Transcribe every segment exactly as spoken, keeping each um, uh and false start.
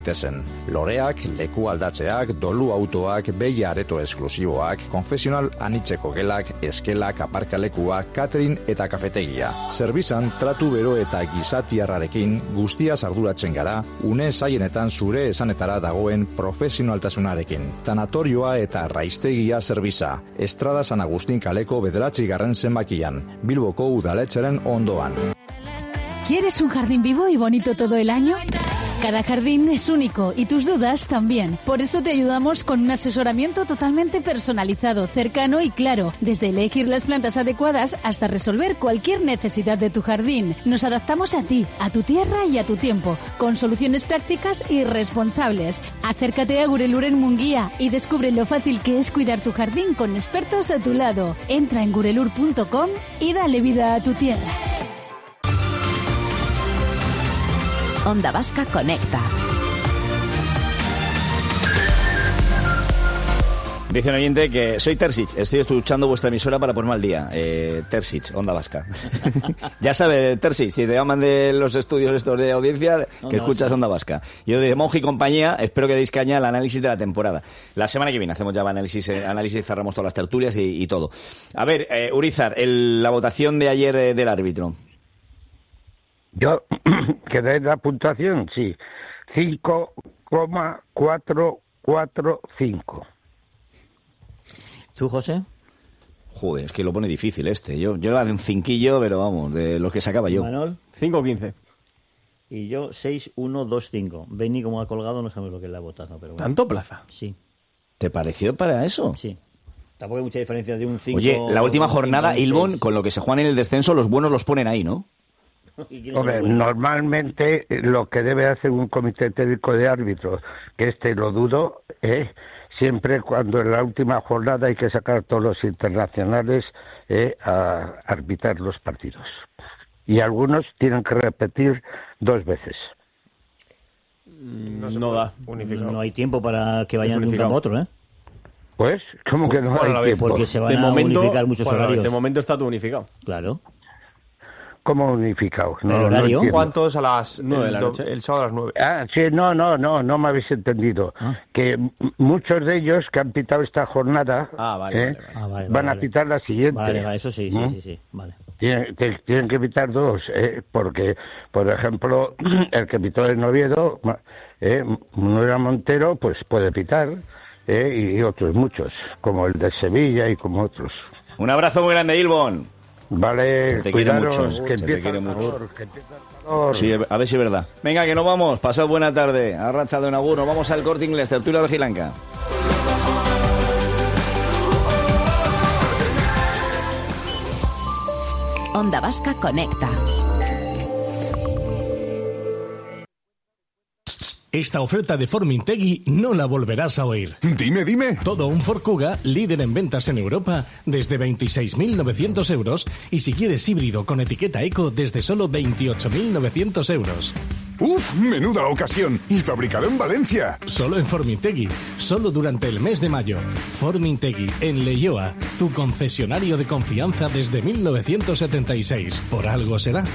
Tezen. Loreak, leku aldatzeak, dolu autoak, behi areto esklusiboak, konfesional anitzeko gelak, eskelak, aparkalekuak, catering eta kafetegia. Zerbizan, tratu bero eta gizatiarrarekin guztia arduratzen gara, une zaienetan zure esanetara dagoen profesionaltasunarekin. Tanatorioa eta raiztegia zerbiza. Estrada San Agustin kaleko bederatzi garren zenbakian. Bilboko udaletxeren ondoan. ¿Quieres un jardín vivo y bonito todo el año? Cada jardín es único y tus dudas también. Por eso te ayudamos con un asesoramiento totalmente personalizado, cercano y claro. Desde elegir las plantas adecuadas hasta resolver cualquier necesidad de tu jardín. Nos adaptamos a ti, a tu tierra y a tu tiempo, con soluciones prácticas y responsables. Acércate a Gurelur en Munguía y descubre lo fácil que es cuidar tu jardín con expertos a tu lado. Entra en gurelur punto com y dale vida a tu tierra. Onda Vasca Conecta. Dice un oyente que soy Terzic, estoy escuchando vuestra emisora para ponerme al día. Eh, Terzic, Onda Vasca. Ya sabe, Terzic, si te llaman de los estudios estos de audiencia, que Onda escuchas Vasca. Onda Vasca. Yo de Monje y compañía, espero que deis caña al análisis de la temporada. La semana que viene hacemos ya análisis, eh, análisis cerramos todas las tertulias y, y todo. A ver, eh, Urizar, el, la votación de ayer eh, del árbitro. Yo, que de la puntuación, sí, cinco coma cuatrocientos cuarenta y cinco. ¿Tú, José? Joder, es que lo pone difícil este. Yo yo era de un cinquillo, pero vamos, de lo que sacaba yo. Manuel, cinco o quince. Y yo seis uno dos cinco. Benny, como ha colgado, no sabemos lo que es la votación. Pero bueno. ¿Tanto plaza? Sí. ¿Te pareció para eso? Sí. Tampoco hay mucha diferencia de un cinco. Oye, la última jornada, Ilbon, seis. Con lo que se juega en el descenso, los buenos los ponen ahí, ¿no? Hombre, normalmente lo que debe hacer un comité técnico de árbitros, que este lo dudo, es eh, siempre cuando en la última jornada hay que sacar todos los internacionales eh, a arbitrar los partidos. Y algunos tienen que repetir dos veces. No, no da. Unificado. No hay tiempo para que vayan de un campo a otro, ¿eh? Pues, ¿cómo que no bueno, hay tiempo? Porque se van de a momento, unificar muchos bueno, horarios. De momento está todo unificado. Claro. ¿Cómo unificado? No, ¿El horario? No ¿Cuántos a las nueve de la el, noche? El sábado a las nueve. Ah, sí, no, no, no, no me habéis entendido. Ah. Que m- muchos de ellos que han pitado esta jornada Ah, vale, eh, vale, vale. Ah, vale, van vale, a pitar la siguiente. Vale, vale, eso sí, sí, ¿Mm? sí, sí, vale. Tienen, te- tienen que pitar dos, eh, porque, por ejemplo, el que pitó en Oviedo, ma- eh, Manuel Montero, pues puede pitar, eh, y otros muchos, como el de Sevilla y como otros. Un abrazo muy grande, Ilbon. Vale, Te quiere cuidaros, mucho, que se te empieza quiere el mucho. calor, que empieza el calor. Sí, a ver si es verdad. Venga, que nos vamos. Pasad buena tarde. Arracha de Nagur. Nos vamos al Corte Inglés, tertulia Vigilanca. Onda Vasca Conecta. Esta oferta de Formintegui no la volverás a oír. Dime, dime. Todo un Ford Kuga, líder en ventas en Europa, desde veintiséis mil novecientos euros. Y si quieres híbrido con etiqueta Eco, desde solo veintiocho mil novecientos euros. ¡Uf! ¡Menuda ocasión! Y fabricado en Valencia. Solo en Formintegui. Solo durante el mes de mayo. Formintegui, en Leioa. Tu concesionario de confianza desde mil novecientos setenta y seis. Por algo será.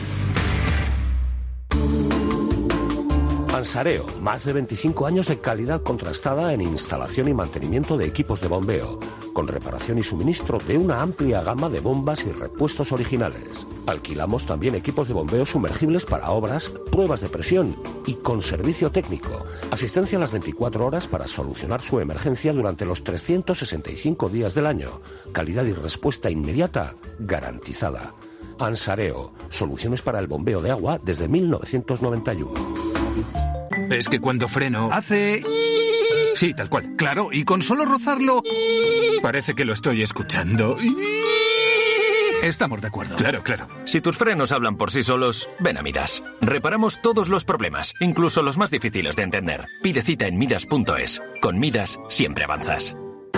Ansareo, más de veinticinco años de calidad contrastada en instalación y mantenimiento de equipos de bombeo, con reparación y suministro de una amplia gama de bombas y repuestos originales. Alquilamos también equipos de bombeo sumergibles para obras, pruebas de presión y con servicio técnico. Asistencia a las veinticuatro horas para solucionar su emergencia durante los trescientos sesenta y cinco días del año. Calidad y respuesta inmediata garantizada. Ansareo, soluciones para el bombeo de agua desde mil novecientos noventa y uno. Es que cuando freno... Hace... Sí, tal cual. Claro, y con solo rozarlo... Parece que lo estoy escuchando. Estamos de acuerdo. Claro, claro. Si tus frenos hablan por sí solos, ven a Midas. Reparamos todos los problemas, incluso los más difíciles de entender. Pide cita en midas punto es. Con Midas siempre avanzas.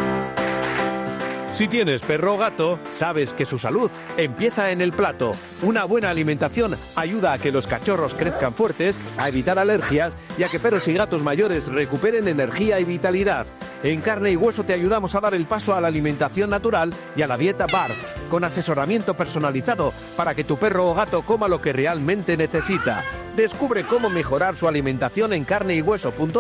Si tienes perro o gato, sabes que su salud empieza en el plato. Una buena alimentación ayuda a que los cachorros crezcan fuertes, a evitar alergias y a que perros y gatos mayores recuperen energía y vitalidad. En Carne y Hueso te ayudamos a dar el paso a la alimentación natural y a la dieta B A R F, con asesoramiento personalizado para que tu perro o gato coma lo que realmente necesita. Descubre cómo mejorar su alimentación en carne y hueso punto es.